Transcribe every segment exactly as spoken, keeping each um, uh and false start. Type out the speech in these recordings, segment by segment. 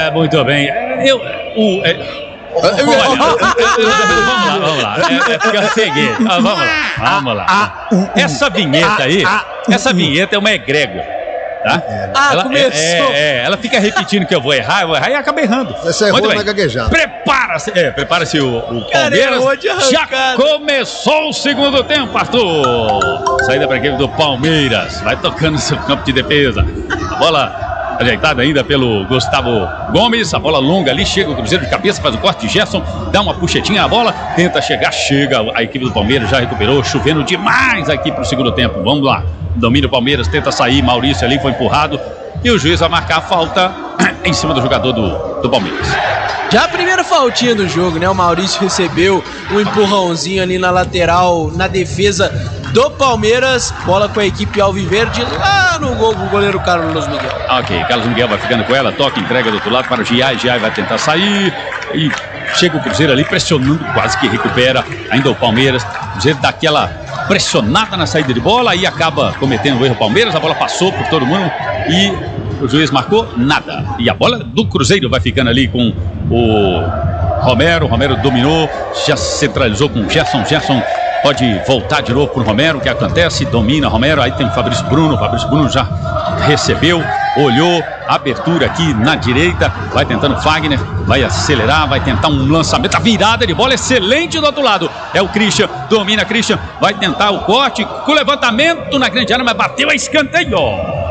É, muito bem. Eu. O, é, olha, vamos lá, vamos lá. É, é, é o seguinte, ah, vamos lá, vamos lá. Essa vinheta aí, essa vinheta é uma egrégora. Tá? Ah, ela, começou. É, é, ela fica repetindo que eu vou errar, eu vou errar e acaba errando. Você errou na gaguejada. Prepara-se, é, prepara-se o, o Palmeiras. Já começou o segundo tempo, Arthur. Saída para a equipe do Palmeiras. Vai tocando no seu campo de defesa. A bola ajeitada ainda pelo Gustavo Gomes. A bola longa ali, chega o Cruzeiro de cabeça, faz o corte de Gerson, dá uma puxetinha, a bola tenta chegar, chega. A equipe do Palmeiras já recuperou, chovendo demais aqui para o segundo tempo. Vamos lá. Domina o Palmeiras, tenta sair, Maurício ali foi empurrado e o juiz vai marcar a falta em cima do jogador do, do Palmeiras. Já a primeira faltinha do jogo, né? O Maurício recebeu um empurrãozinho ali na lateral, na defesa do Palmeiras. Bola com a equipe alviverde lá no gol do goleiro Carlos Miguel. Ok, Carlos Miguel vai ficando com ela, toca, entrega do outro lado para o Giai, Giai vai tentar sair e chega o Cruzeiro ali pressionando, quase que recupera ainda o Palmeiras. O Cruzeiro dá aquela pressionada na saída de bola e acaba cometendo o erro Palmeiras. A bola passou por todo mundo e o juiz marcou nada. E a bola do Cruzeiro vai ficando ali com o Romero. O Romero dominou, já centralizou com o Gerson. Gerson pode voltar de novo pro Romero. O que acontece? Domina Romero. Aí tem o Fabrício Bruno. O Fabrício Bruno já recebeu, olhou, abertura aqui na direita. Vai tentando Fagner, vai acelerar, vai tentar um lançamento. A virada de bola excelente do outro lado. É o Christian, domina Christian. Vai tentar o corte com o levantamento na grande área, mas bateu a escanteio.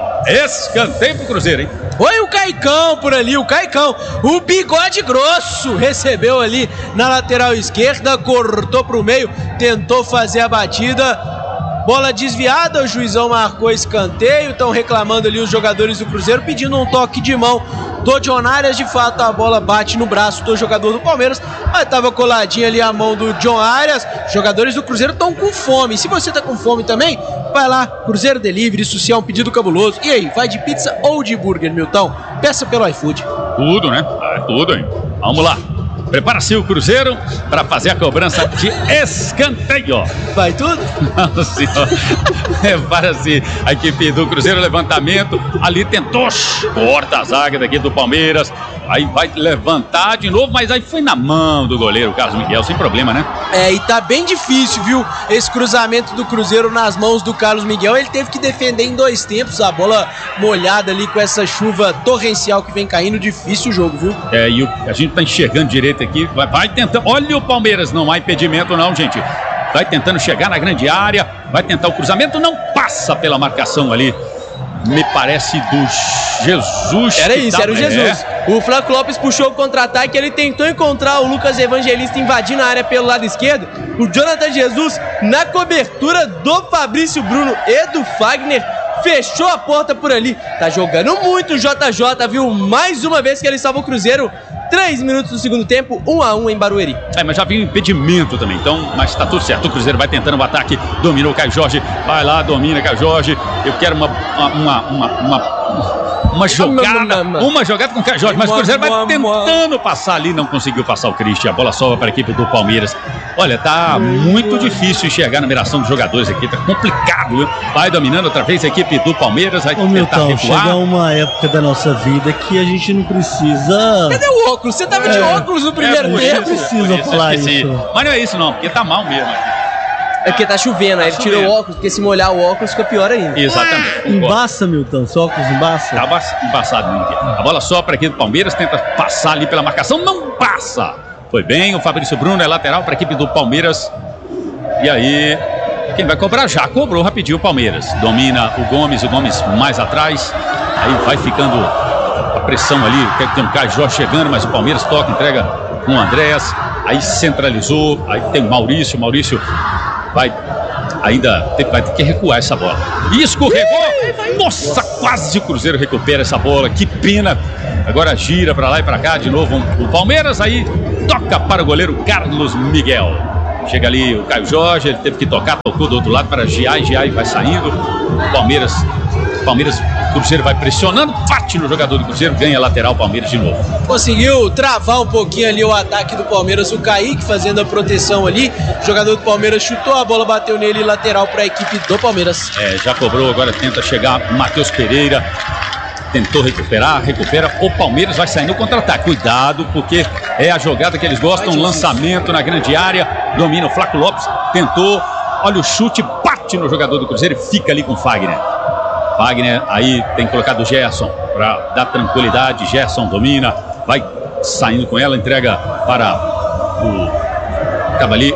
Escanteio pro Cruzeiro, hein? Foi o Caicão por ali, o Caicão, o bigode grosso, recebeu ali na lateral esquerda, cortou pro meio, tentou fazer a batida, bola desviada, o juizão marcou escanteio, estão reclamando ali os jogadores do Cruzeiro, pedindo um toque de mão do John Arias. De fato a bola bate no braço do jogador do Palmeiras, mas estava coladinha ali a mão do John Arias. Os jogadores do Cruzeiro estão com fome, se você tá com fome também, vai lá, Cruzeiro Delivery, isso sim é um pedido cabuloso. E aí, vai de pizza ou de burger, Milton? Peça pelo iFood. Tudo, né? É tudo, hein? Vamos lá. Prepara-se o Cruzeiro para fazer a cobrança de escanteio. Vai tudo? Não, senhor. Prepara-se a equipe do Cruzeiro, levantamento. Ali tentou, corta a zaga daqui do Palmeiras. Aí vai levantar de novo, mas aí foi na mão do goleiro Carlos Miguel, sem problema, né? É, e tá bem difícil, viu? Esse cruzamento do Cruzeiro nas mãos do Carlos Miguel. Ele teve que defender em dois tempos, a bola molhada ali com essa chuva torrencial que vem caindo. Difícil o jogo, viu? É, e o, a gente tá enxergando direito aqui, vai, vai tentando, olha o Palmeiras, não há impedimento não, gente, vai tentando chegar na grande área, vai tentar o cruzamento, não passa pela marcação ali, me parece do Jesus. Era isso, tá, era o Jesus. É. O Franco Lopes puxou o contra-ataque, ele tentou encontrar o Lucas Evangelista invadindo a área pelo lado esquerdo, o Jonathan Jesus na cobertura do Fabrício Bruno e do Fagner, fechou a porta por ali, tá jogando muito o J J, viu? Mais uma vez que ele salva o Cruzeiro. Três minutos do segundo tempo, um a um em Barueri. É, mas já viu impedimento também, então, mas tá tudo certo. O Cruzeiro vai tentando o ataque, dominou o Caio Jorge, vai lá, domina Caio Jorge. Eu quero uma uma uma uma, uma jogada, uma jogada com o Caio Jorge, mas o Cruzeiro vai tentando passar ali, não conseguiu passar o Christian. A bola sobra para a equipe do Palmeiras. Olha, tá muito difícil enxergar a numeração dos jogadores aqui, tá complicado, viu? Vai dominando outra vez a equipe do Palmeiras, vai Ô, tentar Milton, recuar. chega uma época da nossa vida que a gente não precisa... Cadê o óculos? Você tava é, de óculos no primeiro é, tempo. Não precisa falar isso. Mas não é isso não, porque tá mal mesmo aqui. É porque tá chovendo, aí ele tirou o óculos, porque se molhar o óculos fica pior ainda. Exatamente. Embaça, Milton, seu óculos embaça. Tá embaçado mesmo aqui. A bola só para aqui do Palmeiras, tenta passar ali pela marcação, não passa. Foi bem, o Fabrício Bruno é lateral para a equipe do Palmeiras. E aí, quem vai cobrar já cobrou rapidinho o Palmeiras. Domina o Gomes, o Gomes mais atrás. Aí vai ficando a pressão ali. Tem um Caio Jorge chegando, mas o Palmeiras toca, entrega com o Andréas. Aí centralizou. Aí tem o Maurício. O Maurício vai ainda ter, vai ter que recuar essa bola. E escorregou. Nossa, quase o Cruzeiro recupera essa bola. Que pena. Agora gira para lá e para cá de novo o Palmeiras. Aí toca para o goleiro Carlos Miguel. Chega ali o Caio Jorge, ele teve que tocar, tocou do outro lado para Giai, Giai vai saindo. Palmeiras, Palmeiras, Cruzeiro vai pressionando, bate no jogador do Cruzeiro, ganha lateral Palmeiras de novo. Conseguiu travar um pouquinho ali o ataque do Palmeiras, o Kaique fazendo a proteção ali. O jogador do Palmeiras chutou, a bola bateu nele, lateral para a equipe do Palmeiras. É, já cobrou, agora tenta chegar Matheus Pereira. tentou recuperar, recupera. O Palmeiras vai sair no contra-ataque. Cuidado, porque é a jogada que eles gostam. Lançamento na grande área. Domina o Flaco Lopes. Tentou. Olha o chute, bate no jogador do Cruzeiro e fica ali com o Fagner. Fagner aí tem colocado o Gerson para dar tranquilidade. Gerson domina, vai saindo com ela, entrega para o... Estava ali,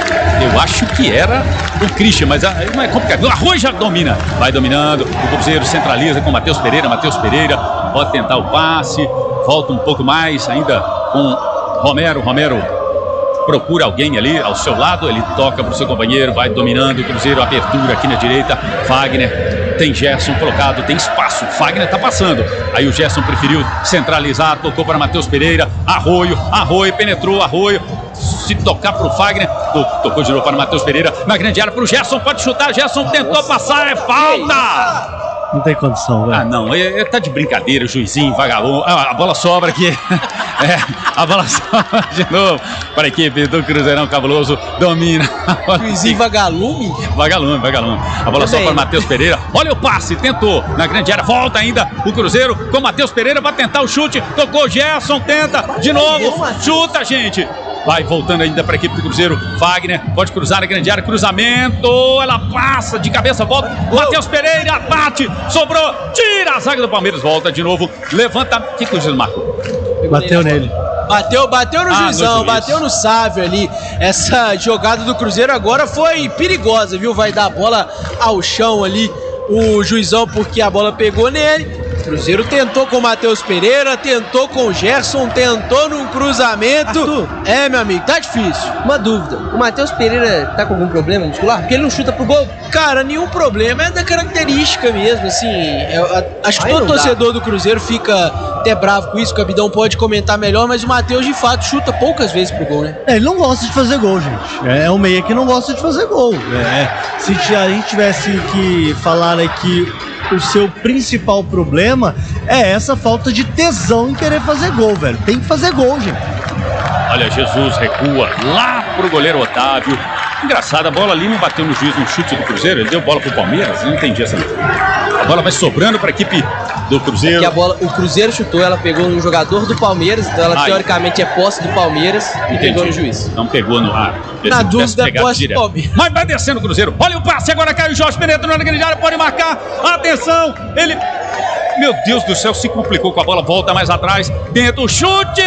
eu acho que era o Christian, mas não é complicado. O Arroio já domina, vai dominando. O Cruzeiro centraliza com o Matheus Pereira. Matheus Pereira pode tentar o passe, volta um pouco mais ainda com Romero. Romero procura alguém ali ao seu lado, ele toca para o seu companheiro, vai dominando o Cruzeiro, abertura aqui na direita. Fagner, tem Gerson colocado, tem espaço, Fagner tá passando. Aí o Gerson preferiu centralizar, tocou para Matheus Pereira. Arroio, Arroio, penetrou, Arroio. Se tocar para o Fagner, tocou de novo para o Matheus Pereira, na grande área para o Gerson, pode chutar. Gerson tentou passar, é falta! Não tem condição, velho. Ah, não, ele tá de brincadeira, o juizinho, vagabundo. Ah, a bola sobra aqui. É, a bola sobra de novo para a equipe do Cruzeirão Cabuloso. Domina. Juizinho vagalume? Vagalume, vagalume. A bola sobra para Matheus Pereira. Olha o passe, tentou na grande área. Volta ainda o Cruzeiro com Matheus Pereira para tentar o chute. Tocou Gerson, tenta de novo. Chuta, gente. Vai voltando ainda para a equipe do Cruzeiro. Fagner pode cruzar na grande área. Cruzamento. Ela passa de cabeça, volta. Oh. Matheus Pereira bate. Sobrou. Tira a zaga do Palmeiras. Volta de novo. Levanta. O que, que o Cruzeiro marcou? Bateu nele. Bateu, bateu no ah, juizão, no bateu no Sávio ali. Essa jogada do Cruzeiro agora foi perigosa, viu? Vai dar a bola ao chão ali o juizão, porque a bola pegou nele. O Cruzeiro tentou com o Matheus Pereira, tentou com o Gerson, tentou num cruzamento. Arthur, é, meu amigo, tá difícil. Uma dúvida, o Matheus Pereira tá com algum problema muscular? Porque ele não chuta pro gol? Cara, nenhum problema, é da característica mesmo, assim. Eu, acho que Aí todo não torcedor dá. do Cruzeiro fica até bravo com isso, o Capitão pode comentar melhor, mas o Matheus de fato chuta poucas vezes pro gol, né? É, ele não gosta de fazer gol, gente. É um meia que não gosta de fazer gol. É, se a gente tivesse que falar aqui o seu principal problema, é essa falta de tesão em querer fazer gol, velho. Tem que fazer gol, gente. Olha, Jesus recua lá pro goleiro Otávio. Engraçado, a bola ali não bateu no juiz no chute do Cruzeiro, ele deu bola pro Palmeiras, não entendi essa. A bola vai sobrando para a equipe do Cruzeiro. Que a bola, o Cruzeiro chutou, ela pegou no jogador do Palmeiras, então ela Ai. teoricamente é posse do Palmeiras e Entendi. pegou no juiz. Não pegou no ar. Na dúvida, é posse do Palmeiras. Mas vai descendo o Cruzeiro. Olha o passe, agora caiu o Jorge Penetra na grande área, pode marcar. Atenção, ele... Meu Deus do céu, se complicou com a bola, volta mais atrás, dentro, chute,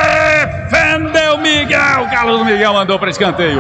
defendeu Miguel, Carlos Miguel mandou para escanteio.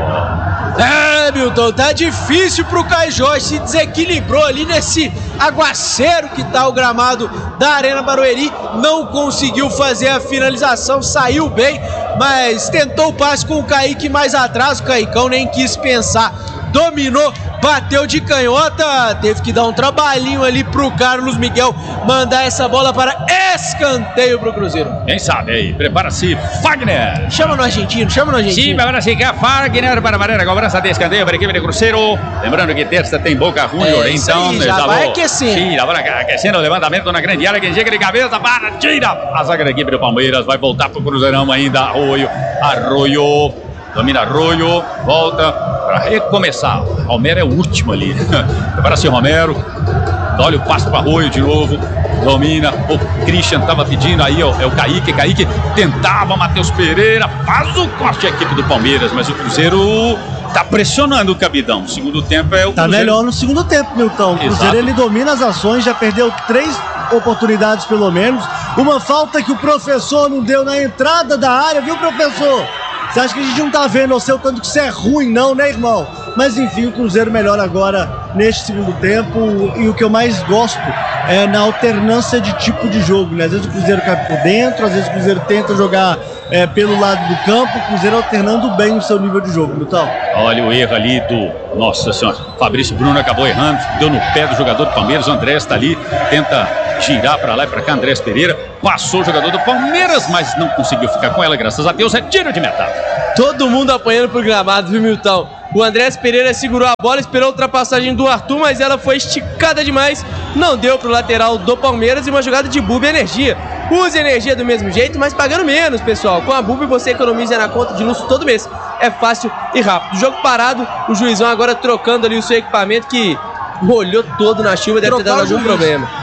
É, Milton, tá difícil pro Caio Jorge, se desequilibrou ali nesse aguaceiro que tá o gramado da Arena Barueri, não conseguiu fazer a finalização, saiu bem, mas tentou o passe com o Kaique mais atrás, o Caicão nem quis pensar, dominou, bateu de canhota, teve que dar um trabalhinho ali pro Carlos Miguel mandar essa bola para escanteio pro Cruzeiro. Quem sabe aí, prepara-se Fagner. Chama no argentino, chama no argentino. Sim, agora sim, que é Fagner para a maneira cobrança de escanteio para a equipe de Cruzeiro. Lembrando que terça tem Boca Junior, É, isso então aí, já vai aquecendo. Sim, já vai aquecendo o levantamento na grande área, quem chega de cabeça, para, tira a zaga da equipe do Palmeiras, vai voltar pro Cruzeirão ainda, Arroio, Arroio, domina Arroio, volta para recomeçar. Romero é o último ali. Prepara-se Romero, olha o passo para Arroio de novo. Domina, o Christian estava pedindo aí, ó, é o Kaique, Kaique tentava, Matheus Pereira, faz o corte a equipe do Palmeiras, mas o Cruzeiro tá pressionando o Cabidão. Segundo tempo é o Tá Cruzeiro. melhor no segundo tempo, Milton. O Cruzeiro, Exato. ele domina as ações, já perdeu três oportunidades pelo menos. Uma falta que o professor não deu na entrada da área, viu, professor? Você acha que a gente não tá vendo o seu tanto que isso é ruim, não, né, irmão? Mas enfim, o Cruzeiro melhora agora neste segundo tempo. E o que eu mais gosto é na alternância de tipo de jogo, né? Às vezes o Cruzeiro cai por dentro, às vezes o Cruzeiro tenta jogar é, pelo lado do campo. O Cruzeiro alternando bem o seu nível de jogo, Milton. Olha o erro ali do... Nossa senhora, Fabrício Bruno acabou errando, deu no pé do jogador do Palmeiras. O Andrés está ali, tenta girar para lá e para cá. Andrés Pereira passou o jogador do Palmeiras, mas não conseguiu ficar com ela, graças a Deus. É tiro de meta. Todo mundo apanhando pro gramado, viu, Milton? O Andrés Pereira segurou a bola, esperou a ultrapassagem do Arthur, mas ela foi esticada demais. Não deu pro lateral do Palmeiras e uma jogada de Bubi Energia. Use energia do mesmo jeito, mas pagando menos, pessoal. Com a Bubi você economiza na conta de luz todo mês. É fácil e rápido. Jogo parado, o juizão agora trocando ali o seu equipamento que molhou todo na chuva, deve ter dado algum problema.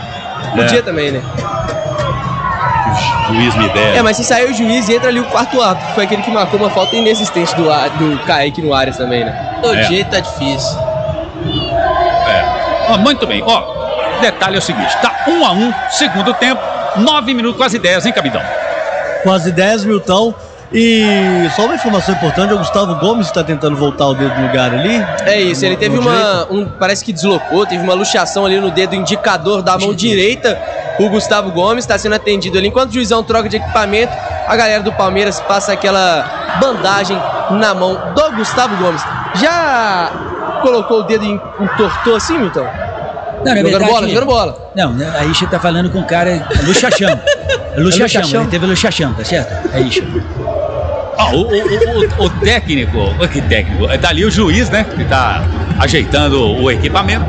Podia É. também, né? O juiz me der. É, mas se sair o juiz, entra ali o quarto árbitro, que foi aquele que marcou uma falta inexistente do, Ar- do Kaique no Arias também, né? Do É. jeito tá difícil. É. Ó, muito bem. Ó, detalhe é o seguinte: tá um a um, segundo tempo, nove minutos, quase dez, hein, Capitão? Quase dez, Milton. E só uma informação importante, o Gustavo Gomes está tentando voltar o dedo no lugar ali. É isso, ele teve No uma. Um, parece que deslocou, teve uma luxação ali no dedo indicador da mão direita. O Gustavo Gomes está sendo atendido ali. Enquanto o juizão troca de equipamento, a galera do Palmeiras passa aquela bandagem na mão do Gustavo Gomes. Já colocou o dedo e entortou assim, Milton? Não, na Jogando verdade, bola, jogando bola. Não, aí você tá falando com o cara, é luxachão. É luxachão, luxachão? ele teve luxachão, tá certo? É isso. Ó, o, o, o, o técnico, o que técnico? É dali o juiz, né? Que tá ajeitando o equipamento.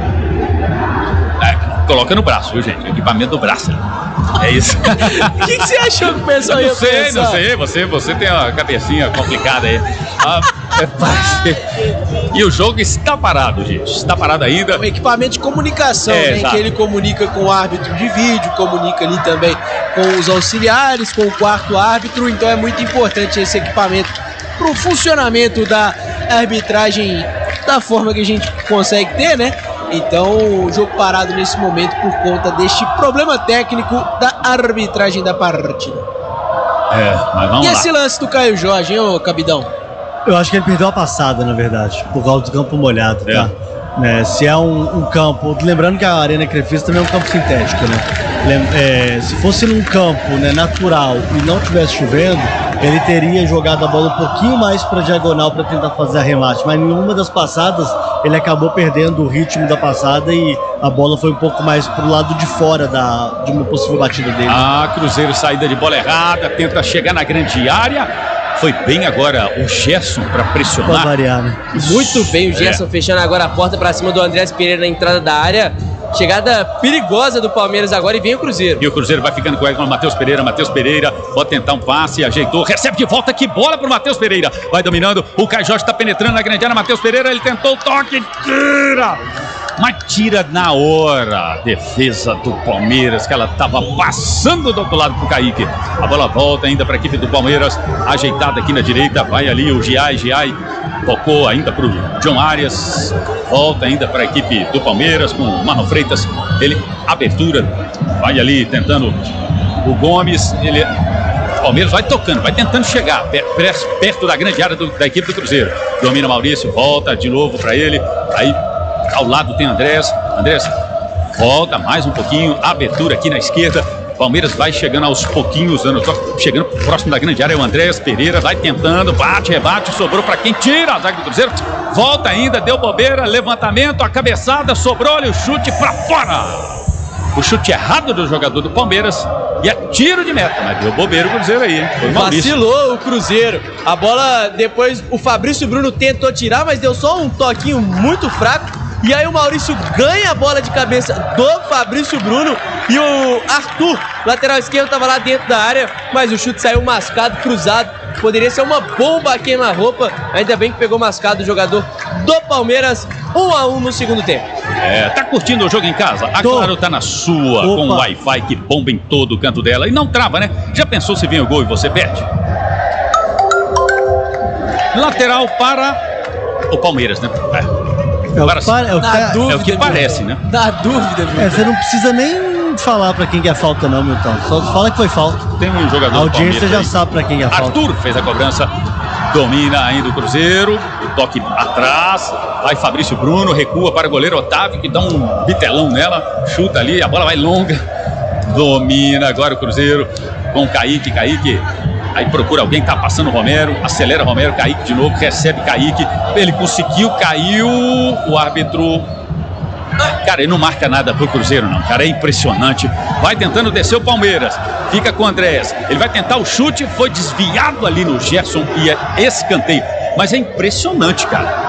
É, coloca no braço, viu, gente? O equipamento do braço. É isso. O que, que você achou que o pessoal Eu ia não sei, pensar? não sei. Você, você tem uma cabecinha complicada aí. Ah, é fácil. E o jogo está parado, gente. Está parado ainda. O equipamento de comunicação, É, né? exato. Que ele comunica com o árbitro de vídeo, comunica ali também com os auxiliares, com o quarto árbitro. Então é muito importante esse equipamento para o funcionamento da arbitragem da forma que a gente consegue ter, né? Então o jogo parado nesse momento por conta deste problema técnico da arbitragem da partida. É, mas vamos E lá. esse lance do Caio Jorge, hein, ô Cabidão? Eu acho que ele perdeu a passada, na verdade, por causa do campo molhado, tá? Né, se é um, um campo... Lembrando que a Arena Crefisa também é um campo sintético, né? Lem- é, se fosse num campo, né, natural e não tivesse chovendo, ele teria jogado a bola um pouquinho mais para diagonal para tentar fazer arremate, mas em nenhuma das passadas ele acabou perdendo o ritmo da passada e a bola foi um pouco mais pro lado de fora da, de uma possível batida dele. Ah, Cruzeiro, saída de bola errada, tenta chegar na grande área. Foi bem agora o Gerson para Pode pressionar. variar, né? Muito bem, o Gerson É. fechando agora a porta pra cima do Andrés Pereira na entrada da área. Chegada perigosa do Palmeiras agora e vem o Cruzeiro. E o Cruzeiro vai ficando com ele com o Matheus Pereira. Matheus Pereira pode tentar um passe, ajeitou, recebe de volta, que bola pro Matheus Pereira. Vai dominando, o Caio Jorge tá penetrando na grande área. Matheus Pereira, ele tentou o toque, tira! Mas tira na hora. Defesa do Palmeiras, que ela tava passando do outro lado pro Kaique. A bola volta ainda para a equipe do Palmeiras, ajeitada aqui na direita. Vai ali o Giai, Giai tocou ainda pro John Arias. Volta ainda para a equipe do Palmeiras com o Marlon Freitas. Ele, abertura, vai ali tentando o Gomes. Ele, o Palmeiras vai tocando, vai tentando chegar per- per- perto da grande área do- da equipe do Cruzeiro. Domina Maurício, volta de novo para ele. Aí ao lado tem Andrés. Andrés volta mais um pouquinho. Abertura aqui na esquerda. Palmeiras vai chegando aos pouquinhos, dando toque, chegando próximo da grande área. O Andrés Pereira vai tentando, bate, rebate, sobrou para quem tira a zaga do Cruzeiro. Volta ainda, deu bobeira, levantamento, a cabeçada, sobrou, olha o chute para fora. O chute errado do jogador do Palmeiras e é tiro de meta, mas deu bobeira o Cruzeiro aí, hein? Foi o Maurício. Vacilou o Cruzeiro. A bola depois o Fabrício Bruno tentou tirar, mas deu só um toquinho muito fraco. E aí o Maurício ganha a bola de cabeça do Fabrício Bruno e o Arthur, lateral esquerdo, estava lá dentro da área, mas o chute saiu mascado, cruzado. Poderia ser uma bomba a queima-roupa. Ainda bem que pegou mascado o jogador do Palmeiras. um a um no segundo tempo. É, tá curtindo o jogo em casa? A Tô. Claro tá na sua, Opa. com o Wi-Fi que bomba em todo o canto dela. E não trava, né? Já pensou se vem o gol e você perde? Lateral para o Palmeiras, né? É. É o Para- que, pa- é o que Na tá- dúvida, é o que viu? parece, né? Na dúvida, viu? é, você não precisa nem falar pra quem que é falta não, Milton. Só fala que foi falta. Tem um jogador A do audiência Palmeiras já aí. sabe pra quem é falta. Arthur fez a cobrança, domina ainda o Cruzeiro, o toque atrás, vai Fabrício Bruno, recua para o goleiro Otávio, que dá um bitelão nela, chuta ali, a bola vai longa, domina agora o Cruzeiro com o Kaique, Kaique, aí procura alguém, tá passando o Romero, acelera o Romero, Kaique de novo, recebe Kaique, ele conseguiu, caiu, o árbitro... Cara, ele não marca nada pro Cruzeiro, não. Cara, é impressionante. Vai tentando descer o Palmeiras. Fica com o Andrés. Ele vai tentar o chute. Foi desviado ali no Gerson e é escanteio. Mas é impressionante, cara.